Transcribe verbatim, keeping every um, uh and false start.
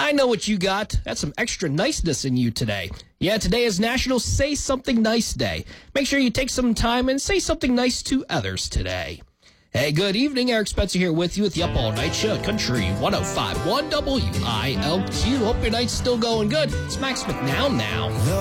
I know what you got. That's some extra niceness in you today. Yeah, today is National Say Something Nice Day. Make sure you take some time and say something nice to others today. Hey, good evening. Eric Spencer here with you at the Up All Night Show, Country one oh five point one W I L Q. Hope your night's still going good. It's Max McNown now.